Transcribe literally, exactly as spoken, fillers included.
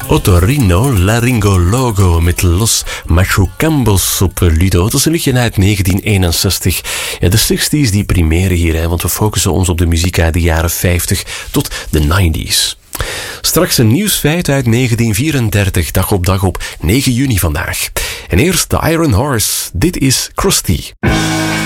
Otorrinolaryngologo met Los Machucambos op Ludo. Dat is een liedje uit negentien eenenzestig. Ja, de zestig's die primeren hier, hè, want we focussen ons op de muziek uit de jaren vijftig tot de negentig's. Straks een nieuwsfeit uit negentien vierendertig, dag op dag op negen juni vandaag. En eerst de Iron Horse. Dit is Krusty.